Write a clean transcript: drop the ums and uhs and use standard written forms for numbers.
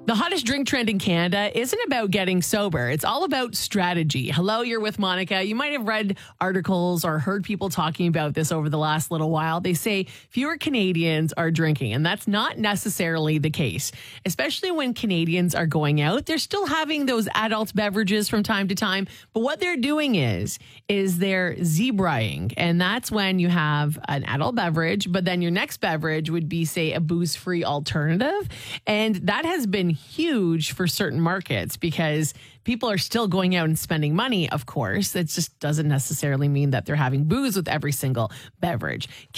The hottest drink trend in Canada isn't about getting sober. It's all about strategy. Hello, you're with Monica. You might have read articles or heard people talking about this over the last little while. They say fewer Canadians are drinking, and that's not necessarily the case. Especially when Canadians are going out, they're still having those adult beverages from time to time. But what they're doing is they're zebraing, and that's when you have an adult beverage, but then your next beverage would be, say, a booze-free alternative. And that has been huge for certain markets because people are still going out and spending money, of course. It just doesn't necessarily mean that they're having booze with every single beverage.